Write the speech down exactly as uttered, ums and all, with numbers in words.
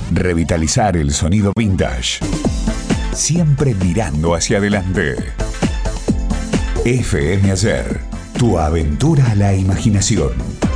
Revitalizar el sonido vintage. Siempre mirando hacia adelante. F M Ayer. Tu aventura a la imaginación.